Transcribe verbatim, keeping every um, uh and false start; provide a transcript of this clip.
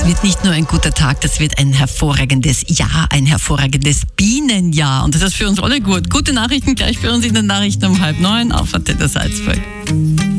Das wird nicht nur ein guter Tag, das wird ein hervorragendes Jahr, ein hervorragendes Bienenjahr. Und das ist für uns alle gut. Gute Nachrichten gleich für uns in den Nachrichten um halb neun auf Antenne Salzburg.